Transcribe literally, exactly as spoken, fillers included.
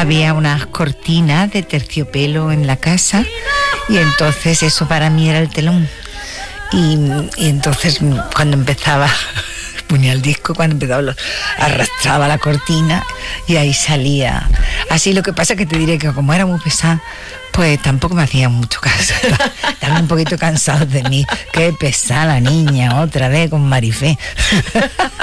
había unas cortinas de terciopelo en la casa y entonces eso para mí era el telón. Y, y entonces cuando empezaba, ponía el disco, cuando empezaba lo, arrastraba la cortina y ahí salía. Así, lo que pasa que te diré que como era muy pesada, pues tampoco me hacían mucho caso. Estaban un poquito cansados de mí. Qué pesada la niña, otra vez con Marifé.